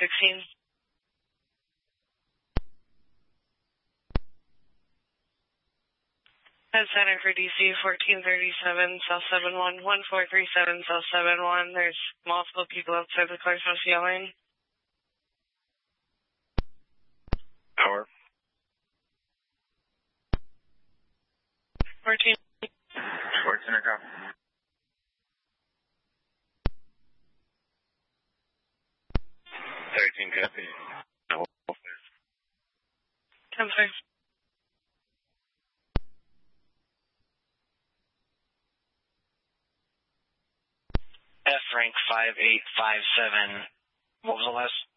16. Head center for DC 1437, South 71, 1437, South 71. There's multiple people outside the courthouse yelling. Power. 14. 14 or copy. 13 copy. No. 10-6. F rank 5857. What was the last?